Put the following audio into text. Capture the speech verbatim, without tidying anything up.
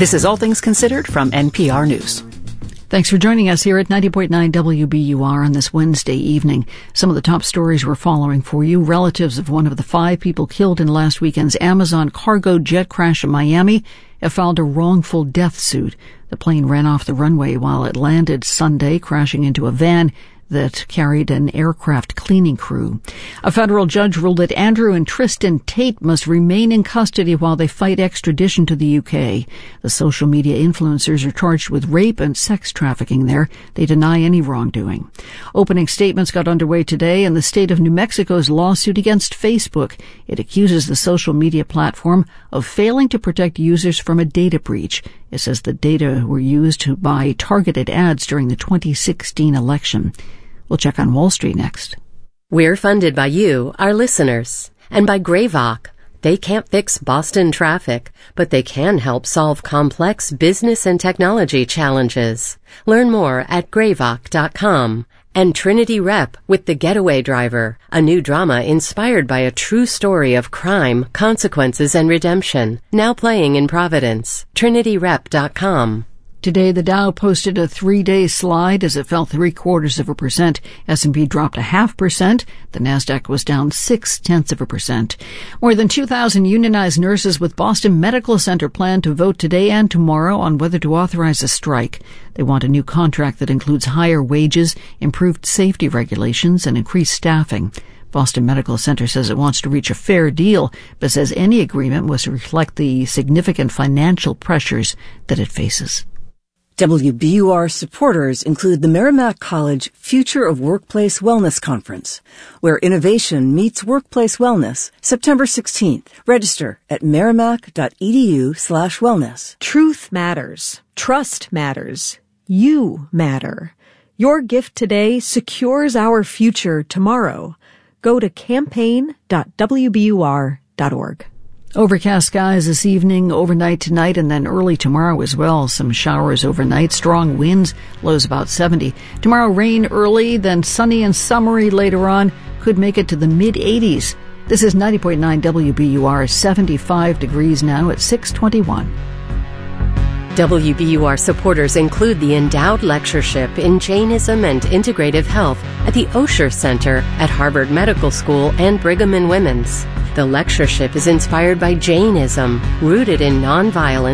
This is All Things Considered from N P R News. Thanks for joining us here at ninety point nine W B U R on this Wednesday evening. Some of the top stories we're following for you. Relatives of one of the five people killed in last weekend's Amazon cargo jet crash in Miami have filed a wrongful death suit. The plane ran off the runway while it landed Sunday, crashing into a van that carried an aircraft cleaning crew. A federal judge ruled that Andrew and Tristan Tate must remain in custody while they fight extradition to the U K. The social media influencers are charged with rape and sex trafficking there. They deny any wrongdoing. Opening statements got underway today in the state of New Mexico's lawsuit against Facebook. It accuses the social media platform of failing to protect users from a data breach. It says the data were used to buy targeted ads during the twenty sixteen election. We'll check on Wall Street next. We're funded by you, our listeners, and by Greyvoc. They can't fix Boston traffic, but they can help solve complex business and technology challenges. Learn more at greyvoc dot com. And Trinity Rep with The Getaway Driver, a new drama inspired by a true story of crime, consequences, and redemption, now playing in Providence. trinity rep dot com. Today, the Dow posted a three-day slide as it fell three-quarters of a percent. S and P dropped a half percent. The Nasdaq was down six-tenths of a percent. More than two thousand unionized nurses with Boston Medical Center plan to vote today and tomorrow on whether to authorize a strike. They want a new contract that includes higher wages, improved safety regulations, and increased staffing. Boston Medical Center says it wants to reach a fair deal, but says any agreement was to reflect the significant financial pressures that it faces. W B U R supporters include the Merrimack College Future of Workplace Wellness Conference, where innovation meets workplace wellness, September sixteenth. Register at merrimack.edu slash wellness. Truth matters. Trust matters. You matter. Your gift today secures our future tomorrow. Go to campaign dot w b u r dot org. Overcast skies this evening, overnight tonight, and then early tomorrow as well. Some showers overnight, strong winds, lows about seventy. Tomorrow rain early, then sunny and summery later on. Could make it to the mid-eighties. This is ninety point nine W B U R, seventy-five degrees now at six twenty-one. W B U R supporters include the Endowed Lectureship in Jainism and Integrative Health at the Osher Center at Harvard Medical School and Brigham and Women's. The lectureship is inspired by Jainism, rooted in nonviolence